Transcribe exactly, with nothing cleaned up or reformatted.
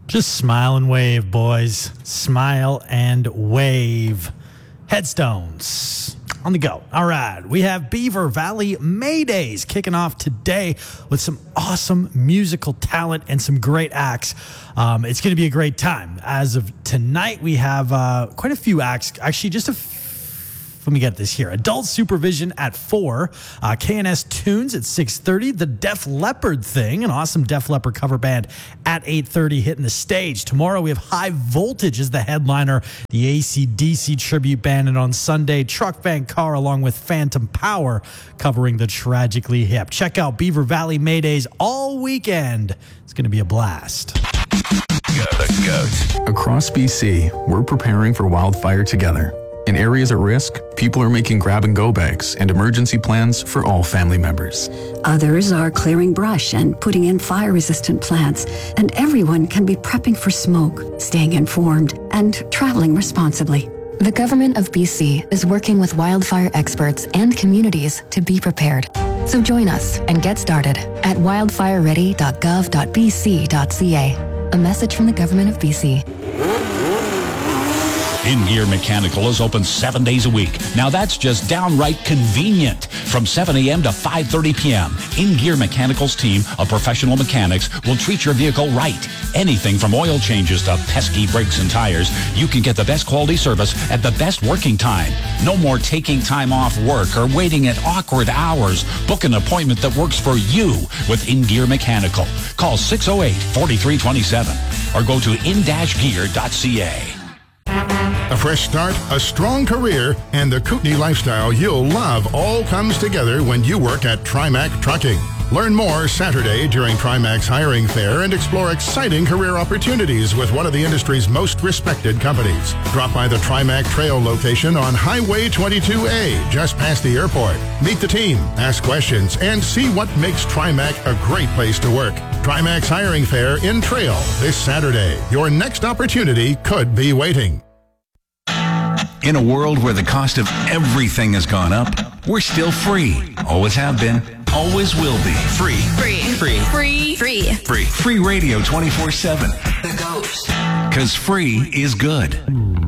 Just smile and wave, boys. Smile and wave. Headstones on the go. All right. We have Beaver Valley May Days kicking off today with some awesome musical talent and some great acts. Um, it's going to be a great time. As of tonight, we have uh, quite a few acts. Actually, just a f- Let me get this here. Adult Supervision at four. Uh, K N S Tunes at six thirty. The Def Leppard Thing, an awesome Def Leppard cover band, at eight thirty hitting the stage. Tomorrow we have High Voltage as the headliner, the A C D C tribute band. And on Sunday, Truck Van Car along with Phantom Power covering the Tragically Hip. Check out Beaver Valley Maydays all weekend. It's going to be a blast. The goat. Across B C, we're preparing for wildfire together. In areas at risk, people are making grab-and-go bags and emergency plans for all family members. Others are clearing brush and putting in fire-resistant plants, and everyone can be prepping for smoke, staying informed, and traveling responsibly. The government of B C is working with wildfire experts and communities to be prepared. So join us and get started at wildfire ready dot gov dot b c dot c a. A message from the government of B C. In-Gear Mechanical is open seven days a week. Now that's just downright convenient. From seven a.m. to five thirty p.m., In-Gear Mechanical's team of professional mechanics will treat your vehicle right. Anything from oil changes to pesky brakes and tires, you can get the best quality service at the best working time. No more taking time off work or waiting at awkward hours. Book an appointment that works for you with In-Gear Mechanical. Call six oh eight, four three two seven or go to in dash gear dot c a. A fresh start, a strong career, and the Kootenai lifestyle you'll love all comes together when you work at Trimac Trucking. Learn more Saturday during Trimac's hiring fair and explore exciting career opportunities with one of the industry's most respected companies. Drop by the Trimac Trail location on Highway twenty-two A, just past the airport. Meet the team, ask questions, and see what makes Trimac a great place to work. Trimac's hiring fair in Trail this Saturday. Your next opportunity could be waiting. In a world where the cost of everything has gone up, we're still free. Always have been. Always will be. Free. Free. Free. Free. Free. Free. Free radio twenty-four seven. The Ghost. Because free is good.